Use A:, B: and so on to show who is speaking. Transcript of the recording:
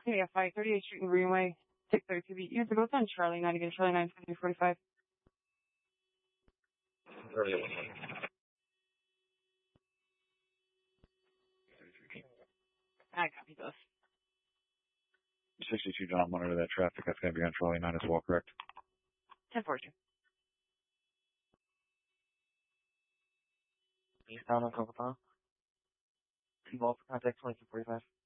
A: Yeah, 538 Street and Greenway, 632B. You have to go on Charlie 9 again, Charlie 9, 45. I copy those.
B: 62, do not monitor that traffic. That's going to be on Charlie 9 as well, correct?
A: 1042.
C: Eastbound on Coca-Cola. T-Ball for contact 2245.